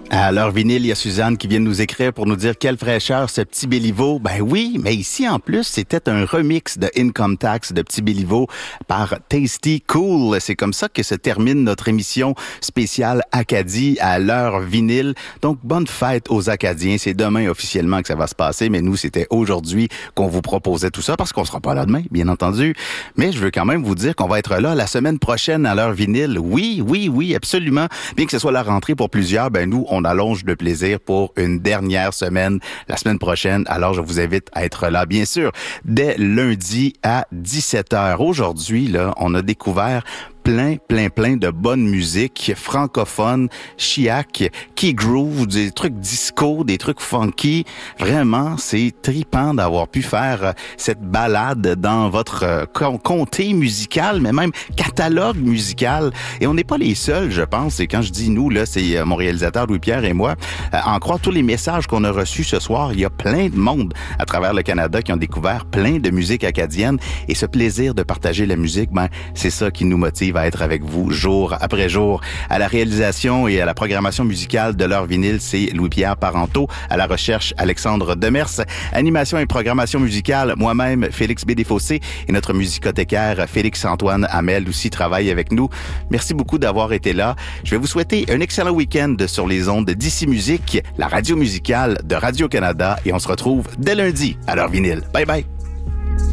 À l'heure vinyle, il y a Suzanne qui vient de nous écrire pour nous dire quelle fraîcheur ce Petit Béliveau. Ben oui, mais ici en plus, c'était un remix de Income Tax de Petit Béliveau par Tasty Cool. C'est comme ça que se termine notre émission spéciale Acadie à l'heure vinyle. Donc, bonne fête aux Acadiens. C'est demain officiellement que ça va se passer, mais nous, c'était aujourd'hui qu'on vous proposait tout ça parce qu'on sera pas là demain, bien entendu. Mais je veux quand même vous dire qu'on va être là la semaine prochaine à l'heure vinyle. Oui, absolument. Bien que ce soit la rentrée pour plusieurs, ben nous, on allonge le plaisir pour une dernière semaine, la semaine prochaine. Alors, je vous invite à être là, bien sûr, dès lundi à 17h. Aujourd'hui, là, on a découvert plein de bonne musique francophone, chiac, qui groove, des trucs disco, des trucs funky. Vraiment, c'est tripant d'avoir pu faire cette balade dans votre comté musical, mais même catalogue musical. Et on n'est pas les seuls, je pense. Et quand je dis nous, là, c'est mon réalisateur Louis-Pierre et moi. En croire tous les messages qu'on a reçus ce soir, il y a plein de monde à travers le Canada qui ont découvert plein de musique acadienne. Et ce plaisir de partager la musique, ben, c'est ça qui nous motive à être avec vous jour après jour. À la réalisation et à la programmation musicale de l'heure vinyle, c'est Louis-Pierre Parenteau. À la recherche, Alexandre Demers. Animation et programmation musicale, moi-même, Félix B. Desfossés. Et notre musicothécaire, Félix-Antoine Hamel, aussi travaille avec nous. Merci beaucoup d'avoir été là. Je vais vous souhaiter un excellent week-end sur les ondes d'Ici Musique, la radio musicale de Radio-Canada. Et on se retrouve dès lundi à l'heure vinyle. Bye bye!